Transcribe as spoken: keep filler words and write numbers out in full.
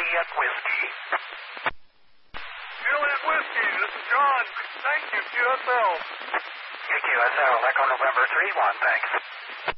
Juliet Whiskey. Juliet Whiskey, this is John. Thank you, Q S L. Q S L, Echo November three one, thanks.